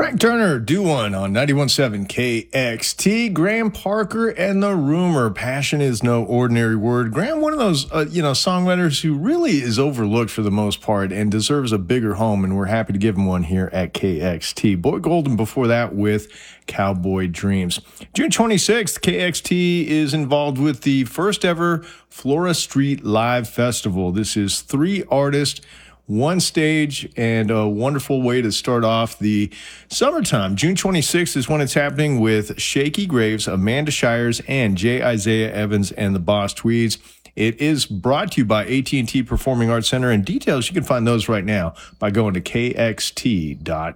Frank Turner, Do One on 91.7 KXT. Graham Parker and The Rumor. Passion is no ordinary word. Graham, one of those, songwriters who really is overlooked for the most part and deserves a bigger home, and we're happy to give him one here at KXT. Boy Golden before that with Cowboy Dreams. June 26th, KXT is involved with the first ever Flora Street Live Festival. This is 3 artists, 1 stage, and a wonderful way to start off the summertime. June 26th is when it's happening with Shaky Graves, Amanda Shires, and J. Isaiah Evans and the Boss Tweeds. It is brought to you by AT&T Performing Arts Center, and details, you can find those right now by going to kxt.com.